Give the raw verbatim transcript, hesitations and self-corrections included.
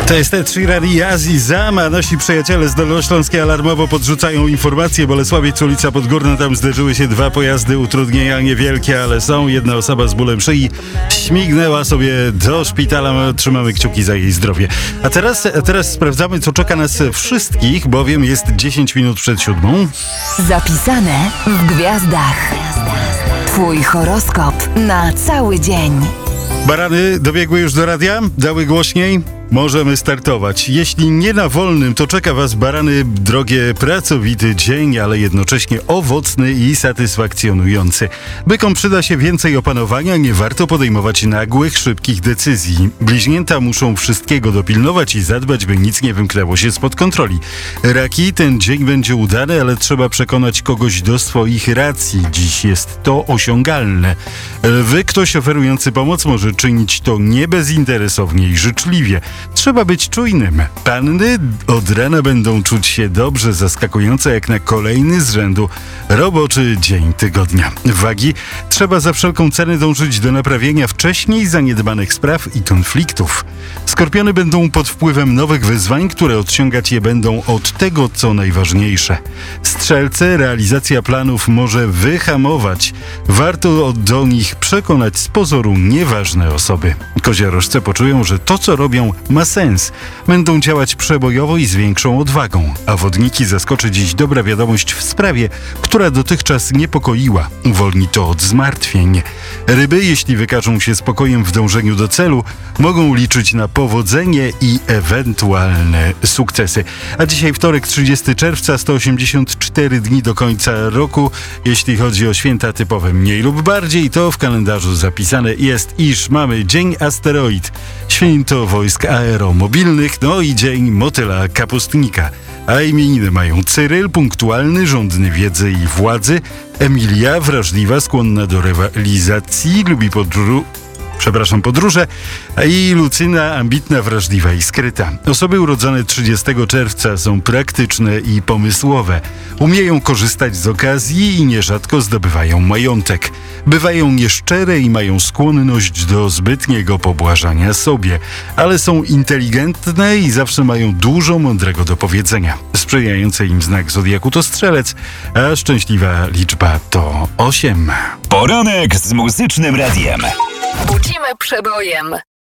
To jest Ed Sheeran i Azji Zama. Nasi przyjaciele z Dolnośląskiej alarmowo podrzucają informacje. Bolesławiec, ulica Podgórna, tam zderzyły się dwa pojazdy. Utrudnienia niewielkie, ale są. Jedna osoba z bólem szyi śmignęła sobie do szpitala. Trzymamy kciuki za jej zdrowie. A teraz, a teraz sprawdzamy, co czeka nas wszystkich, bowiem jest dziesięć minut przed siódmą. Zapisane w gwiazdach. Twój horoskop na cały dzień. Barany dobiegły już do radia? Dały głośniej? Możemy startować. Jeśli nie na wolnym, to czeka was, barany, drogie, pracowity dzień, ale jednocześnie owocny i satysfakcjonujący. Bykom przyda się więcej opanowania, nie warto podejmować nagłych, szybkich decyzji. Bliźnięta muszą wszystkiego dopilnować i zadbać, by nic nie wymknęło się spod kontroli. Raki, ten dzień będzie udany, ale trzeba przekonać kogoś do swoich racji. Dziś jest to osiągalne. Lwy, ktoś oferujący pomoc może czynić to nie bezinteresownie i życzliwie. Trzeba być czujnym. Panny od rana będą czuć się dobrze, zaskakujące jak na kolejny z rzędu roboczy dzień tygodnia. Wagi, trzeba za wszelką cenę dążyć do naprawienia wcześniej zaniedbanych spraw i konfliktów. Skorpiony będą pod wpływem nowych wyzwań, które odciągać je będą od tego, co najważniejsze. Strzelce, realizacja planów może wyhamować. Warto do nich przekonać z pozoru nieważne osoby. Koziorożce poczują, że to, co robią, ma sens. Będą działać przebojowo i z większą odwagą. A wodniki zaskoczy dziś dobra wiadomość w sprawie, która dotychczas niepokoiła. Uwolni to od zmartwień. Ryby, jeśli wykażą się spokojem w dążeniu do celu, mogą liczyć na powodzenie i ewentualne sukcesy. A dzisiaj wtorek, trzydziestego czerwca, sto osiemdziesiąt cztery dni do końca roku. Jeśli chodzi o święta typowe mniej lub bardziej, to w kalendarzu zapisane jest, iż mamy Dzień Asteroid, Święto Wojsk Aeromobilnych, no i Dzień Motyla Kapustnika. A imieniny mają Cyryl, punktualny, żądny wiedzy i władzy, Emilia, wrażliwa, skłonna do rywalizacji, lubi podróż... Przepraszam, podróże, a i Lucyna, ambitna, wrażliwa i skryta. Osoby urodzone trzydziestego czerwca są praktyczne i pomysłowe. Umieją korzystać z okazji i nierzadko zdobywają majątek. Bywają nieszczere i mają skłonność do zbytniego pobłażania sobie, ale są inteligentne i zawsze mają dużo mądrego do powiedzenia. Sprzyjający im znak zodiaku to Strzelec, a szczęśliwa liczba to osiem. Poranek z Muzycznym Radiem. Budzimy przebojem.